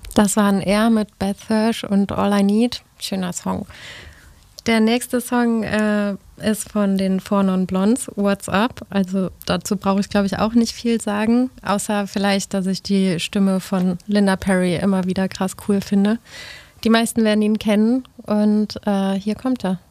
Das waren er mit Beth Hirsch und All I Need. Schöner Song. Der nächste Song ist von den Four Non Blondes, What's Up. Also dazu brauche ich, glaube ich, auch nicht viel sagen, außer vielleicht, dass ich die Stimme von Linda Perry immer wieder krass cool finde. Die meisten werden ihn kennen und hier kommt er.